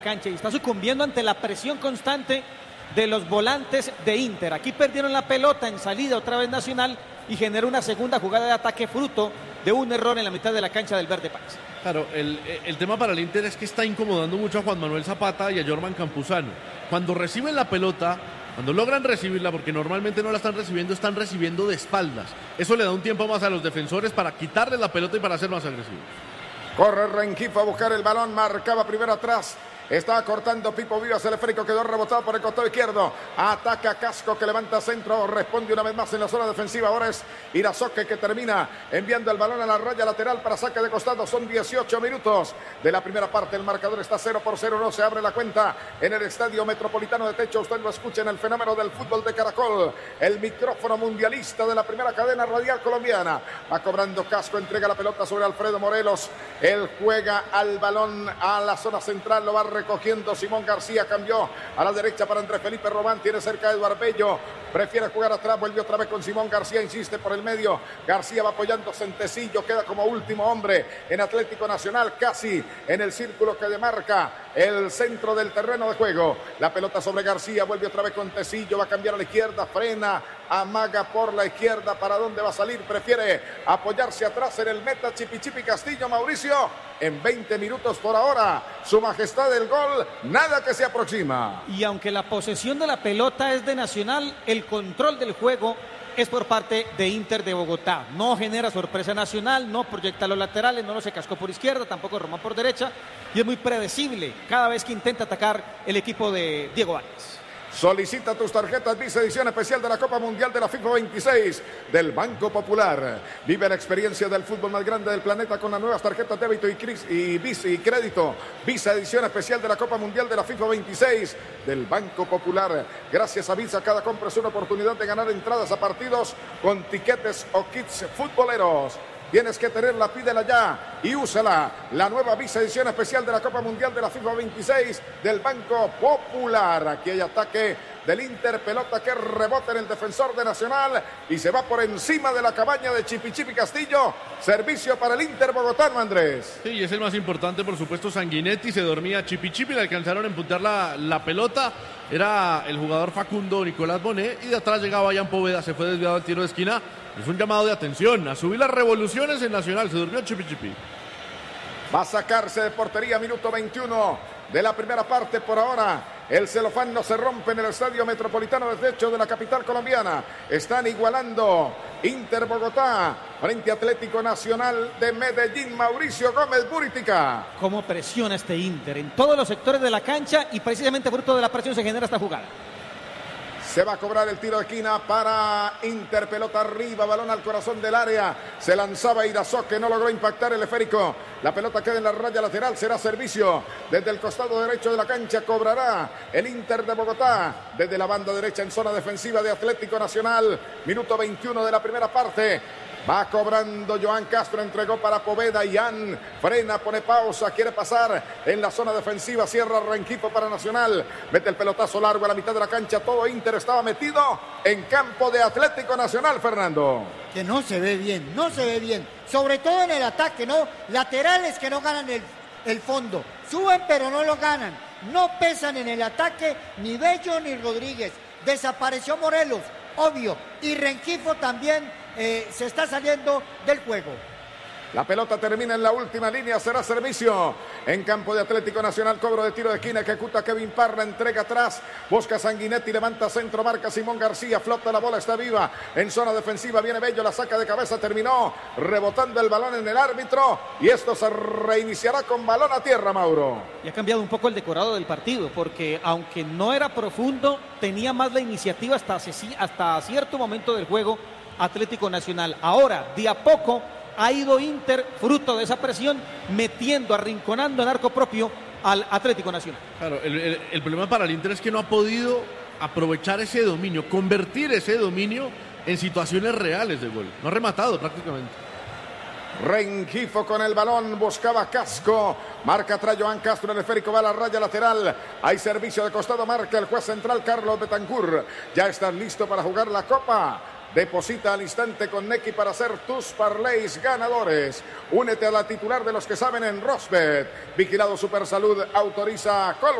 cancha y está sucumbiendo ante la presión constante de los volantes de Inter. Aquí perdieron la pelota en salida otra vez Nacional y generó una segunda jugada de ataque fruto de un error en la mitad de la cancha del Verde París. Claro, el tema para el Inter es que está incomodando mucho a Juan Manuel Zapata y a Jorman Campuzano. Cuando reciben la pelota, cuando logran recibirla, porque normalmente no la están recibiendo de espaldas. Eso le da un tiempo más a los defensores para quitarles la pelota y para ser más agresivos. Corre Rengifo a buscar el balón, marcaba primero atrás. Estaba cortando Pipo Vivas, el esférico quedó rebotado por el costado izquierdo. Ataca Casco que levanta centro, responde una vez más en la zona defensiva. Ahora es Irazoque que termina enviando el balón a la raya lateral para saque de costado. Son 18 minutos de la primera parte. El marcador está 0-0, no se abre la cuenta en el Estadio Metropolitano de Techo. Usted lo escucha en el fenómeno del fútbol de Caracol, el micrófono mundialista de la primera cadena radial colombiana. Va cobrando Casco, entrega la pelota sobre Alfredo Morelos. Él juega al balón a la zona central, lo va recogiendo Simón García, cambió a la derecha para Andrés Felipe Román, tiene cerca a Eduardo Bello, prefiere jugar atrás, vuelve otra vez con Simón García, insiste por el medio, García va apoyando Centecillo, queda como último hombre en Atlético Nacional, casi en el círculo que demarca el centro del terreno de juego. La pelota sobre García, vuelve otra vez con Tecillo, va a cambiar a la izquierda, frena, amaga por la izquierda, ¿para dónde va a salir? Prefiere apoyarse atrás en el meta Chipi Castillo. Mauricio, en 20 minutos por ahora, su majestad del gol, nada que se aproxima. Y aunque la posesión de la pelota es de Nacional, el control del juego es por parte de Inter de Bogotá. No genera sorpresa Nacional, no proyecta los laterales, no se cascó por izquierda, tampoco Román por derecha, y es muy predecible cada vez que intenta atacar el equipo de Diego Áñez. Solicita tus tarjetas Visa edición especial de la Copa Mundial de la FIFA 26 del Banco Popular. Vive la experiencia del fútbol más grande del planeta con las nuevas tarjetas débito y Visa y crédito. Visa edición especial de la Copa Mundial de la FIFA 26 del Banco Popular. Gracias a Visa, cada compra es una oportunidad de ganar entradas a partidos con tiquetes o kits futboleros. Tienes que tenerla, pídela ya y úsala. La nueva Visa edición especial de la Copa Mundial de la FIFA 26 del Banco Popular. Aquí hay ataque del Inter, pelota que rebota en el defensor de Nacional y se va por encima de la cabaña de Chipi Castillo. Servicio para el Inter bogotano, Andrés. Sí, y es el más importante, por supuesto, Sanguinetti. Se dormía Chipi, le alcanzaron a empujar la pelota. Era el jugador Facundo Nicolás Bonet y de atrás llegaba Jan Poveda, se fue desviado al tiro de esquina. Es un llamado de atención a subir las revoluciones en Nacional. Se durmió Chipi. Va a sacarse de portería, minuto 21 de la primera parte por ahora. El celofán no se rompe en el Estadio Metropolitano de Techo de la capital colombiana. Están igualando Inter Bogotá frente a Atlético Nacional de Medellín. Mauricio Gómez Buritica. Cómo presiona este Inter en todos los sectores de la cancha y precisamente fruto de la presión se genera esta jugada. Se va a cobrar el tiro de esquina para Inter, pelota arriba, balón al corazón del área. Se lanzaba Irazoque, no logró impactar el esférico. La pelota queda en la raya lateral, será servicio. Desde el costado derecho de la cancha cobrará el Inter de Bogotá. Desde la banda derecha en zona defensiva de Atlético Nacional. Minuto 21 de la primera parte. Va cobrando Joan Castro, entregó para Poveda, Ian frena, pone pausa, quiere pasar en la zona defensiva, cierra Rengifo para Nacional, mete el pelotazo largo a la mitad de la cancha, todo Inter estaba metido en campo de Atlético Nacional, Fernando. Que no se ve bien, sobre todo en el ataque, ¿no? Laterales que no ganan el fondo, suben pero no lo ganan, no pesan en el ataque ni Bello ni Rodríguez, desapareció Morelos, obvio, y Rengifo también se está saliendo del juego. La pelota termina en la última línea, será servicio en campo de Atlético Nacional, cobro de tiro de esquina, ejecuta Kevin Parra, entrega atrás, busca Sanguinetti, levanta centro, marca Simón García, flota la bola, está viva, en zona defensiva viene Bello, la saca de cabeza, terminó rebotando el balón en el árbitro y esto se reiniciará con balón a tierra, Mauro. Y ha cambiado un poco el decorado del partido, porque aunque no era profundo, tenía más la iniciativa hasta cierto momento del juego Atlético Nacional. Ahora, de a poco, ha ido Inter, fruto de esa presión, metiendo, arrinconando en arco propio al Atlético Nacional. Claro, el problema para el Inter es que no ha podido aprovechar ese dominio, convertir ese dominio en situaciones reales de gol. No ha rematado prácticamente. Rengifo con el balón, buscaba Casco, marca atrás Joan Castro, el esférico va a la raya lateral, hay servicio de costado, marca el juez central Carlos Betancur, ya están listos para jugar la Copa Deposita al instante con Nequi para hacer tus parlays ganadores. Únete a la titular de los que saben en Rosbet. Vigilado Supersalud, autoriza Col.